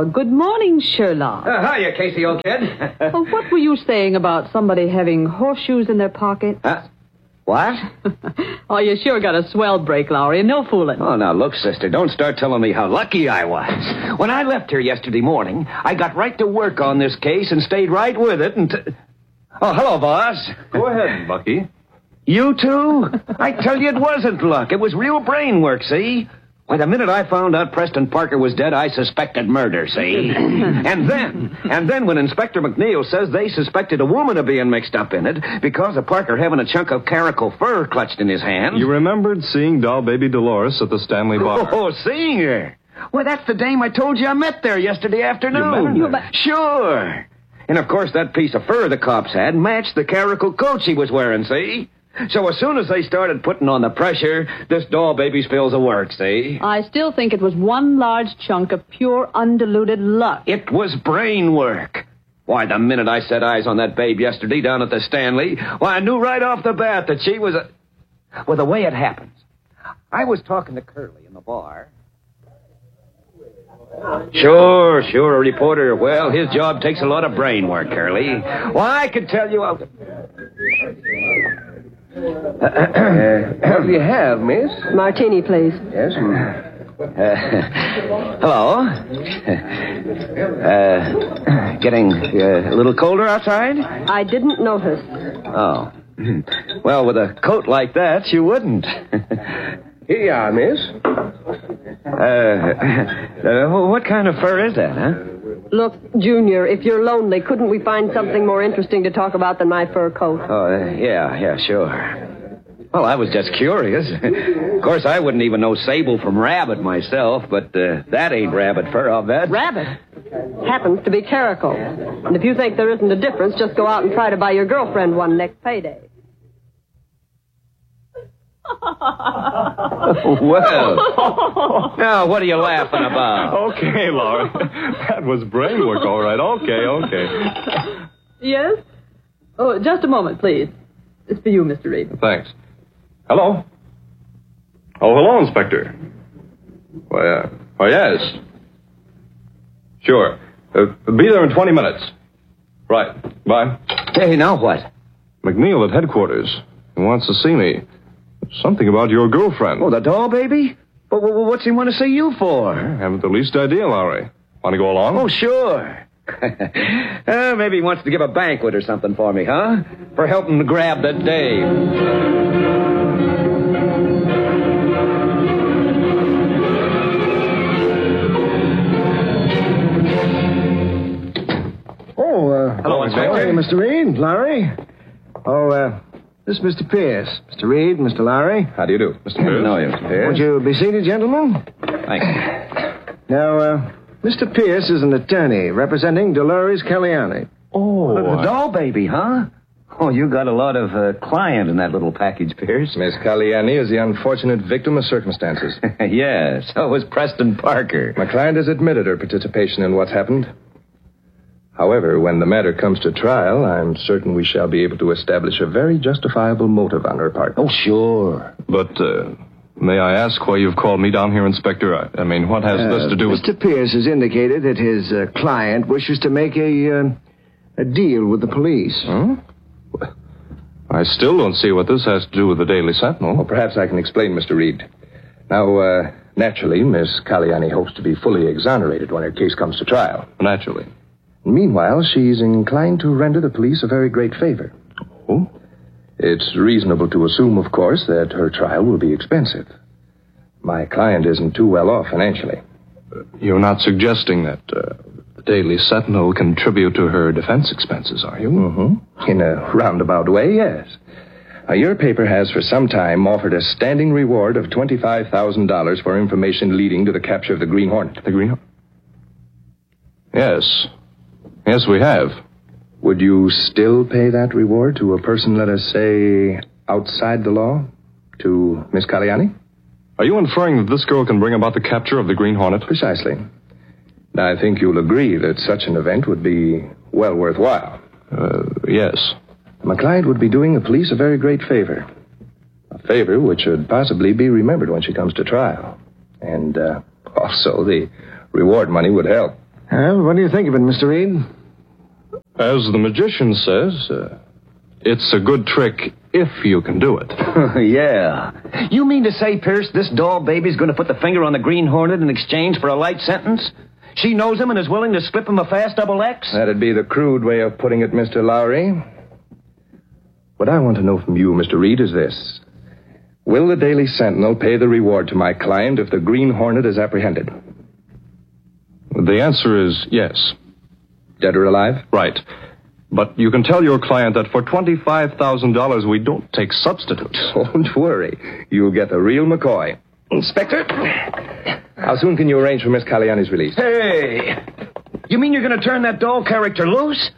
Well, good morning, Sherlock. Hiya, Casey, old kid. What were you saying about somebody having horseshoes in their pocket? What? Oh, you sure got a swell break, Lowry. No fooling. Oh, now, look, sister, don't start telling me how lucky I was. When I left here yesterday morning, I got right to work on this case and stayed right with it Oh, hello, boss. Go ahead, Bucky. You too? I tell you, it wasn't luck. It was real brain work, see? Why, the minute I found out Preston Parker was dead, I suspected murder, see? And then when Inspector McNeil says they suspected a woman of being mixed up in it because of Parker having a chunk of caracal fur clutched in his hand. You remembered seeing doll baby Dolores at the Stanley Bar. Oh, seeing her? Why, that's the dame I told you I met there yesterday afternoon. You met her? Sure. And, of course, that piece of fur the cops had matched the caracal coat she was wearing, see? So as soon as they started putting on the pressure, this doll baby spills of work, see? I still think it was one large chunk of pure, undiluted luck. It was brain work. Why, the minute I set eyes on that babe yesterday down at the Stanley, why, I knew right off the bat that she was a... Well, the way it happens, I was talking to Curly in the bar. Sure, a reporter. Well, his job takes a lot of brain work, Curly. Why, I could tell you... What do you have, miss? Martini, please. Yes, hello. Getting a little colder outside? I didn't notice. Oh. Well, with a coat like that, you wouldn't. Here you are, miss. What kind of fur is that, huh? Look, Junior, if you're lonely, couldn't we find something more interesting to talk about than my fur coat? Oh, yeah, sure. Well, I was just curious. Of course, I wouldn't even know sable from rabbit myself, but that ain't rabbit fur, I'll bet. Rabbit? Happens to be caracal. And if you think there isn't a difference, just go out and try to buy your girlfriend one next payday. Well, now, what are you laughing about? Okay, Laura. That was brain work, all right. Okay. Yes? Oh, just a moment, please. It's for you, Mr. Reed. Thanks. Hello? Oh, hello, Inspector. Why, yes. Sure. Be there in 20 minutes. Right. Bye. Hey, now what? McNeil at headquarters. He wants to see me. Something about your girlfriend. Oh, the doll baby? But what's he want to see you for? I haven't the least idea, Lowry. Want to go along? Oh, sure. Maybe he wants to give a banquet or something for me, huh? For helping to grab that dame. Hello, Inspector. Hey, Mr. Reed, Lowry. This is Mr. Pierce. Mr. Reed, Mr. Lowry. How do you do, Mr. Pierce? No, Mr. Pierce. Won't you be seated, gentlemen? Thank you. Now, Mr. Pierce is an attorney representing Dolores Caliani. Oh, the doll baby, huh? Oh, you got a lot of client in that little package, Pierce. Miss Caliani is the unfortunate victim of circumstances. Yes, so was Preston Parker. My client has admitted her participation in what's happened. However, when the matter comes to trial, I'm certain we shall be able to establish a very justifiable motive on her part. Oh, sure. But, may I ask why you've called me down here, Inspector? I mean, what has this to do with... Mr. Pierce has indicated that his client wishes to make a deal with the police. Huh? I still don't see what this has to do with the Daily Sentinel. Well, perhaps I can explain, Mr. Reed. Now, naturally, Miss Caliani hopes to be fully exonerated when her case comes to trial. Naturally. Meanwhile, she's inclined to render the police a very great favor. Oh? It's reasonable to assume, of course, that her trial will be expensive. My client isn't too well off financially. You're not suggesting that the Daily Sentinel will contribute to her defense expenses, are you? Mm-hmm. In a roundabout way, yes. Your paper has for some time offered a standing reward of $25,000 for information leading to the capture of the Green Hornet. The Green Hornet? Yes. Yes, we have. Would you still pay that reward to a person, let us say, outside the law? To Miss Caliani? Are you inferring that this girl can bring about the capture of the Green Hornet? Precisely. Now, I think you'll agree that such an event would be well worthwhile. Yes. My client would be doing the police a very great favor. A favor which should possibly be remembered when she comes to trial. And, also, the reward money would help. Well, what do you think of it, Mr. Reed? As the magician says, it's a good trick if you can do it. Yeah. You mean to say, Pierce, this doll baby's going to put the finger on the Green Hornet in exchange for a light sentence? She knows him and is willing to slip him a fast double X? That'd be the crude way of putting it, Mr. Lowry. What I want to know from you, Mr. Reed, is this. Will the Daily Sentinel pay the reward to my client if the Green Hornet is apprehended? The answer is yes. Dead or alive? Right. But you can tell your client that for $25,000 we don't take substitutes. Don't worry. You'll get the real McCoy. Inspector, how soon can you arrange for Miss Caliani's release? Hey! You mean you're going to turn that doll character loose?